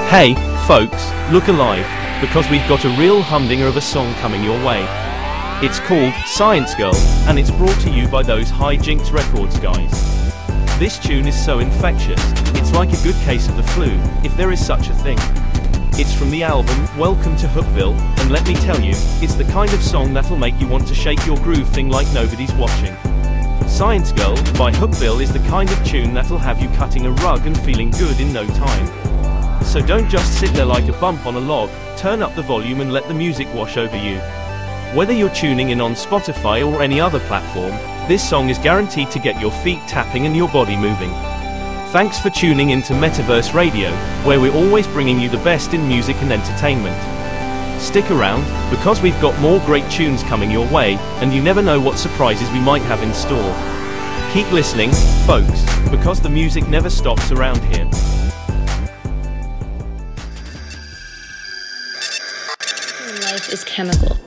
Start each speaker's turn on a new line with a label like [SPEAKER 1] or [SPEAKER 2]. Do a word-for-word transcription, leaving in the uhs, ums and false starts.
[SPEAKER 1] Hey, folks, look alive, because we've got a real humdinger of a song coming your way. It's called Science Girl, and it's brought to you by those Hijinks Records guys. This tune is so infectious, it's like a good case of the flu, if there is such a thing. It's from the album, Welcome to Hookville, and let me tell you, it's the kind of song that'll make you want to shake your groove thing like nobody's watching. Science Girl, by Hookville is the kind of tune that'll have you cutting a rug and feeling good in no time. So don't just sit there like a bump on a log, turn up the volume and let the music wash over you. Whether you're tuning in on Spotify or any other platform, this song is guaranteed to get your feet tapping and your body moving. Thanks for tuning in to Metaverse Radio, where we're always bringing you the best in music and entertainment. Stick around, because we've got more great tunes coming your way, and you never know what surprises we might have in store. Keep listening, folks, because the music never stops around here.
[SPEAKER 2] Life is chemical.